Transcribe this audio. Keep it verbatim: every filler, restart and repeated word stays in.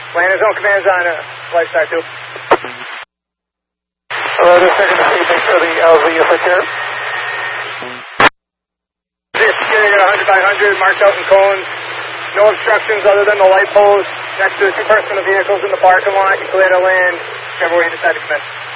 Landing zone commands on uh, flight side two. Hello, just checking to see, make sure the L Z is secure. This security at one hundred by one hundred, marked out in cones. No obstructions other than the light poles next to the two personal vehicles in the parking lot. You clear to land, whichever way you decide to commit.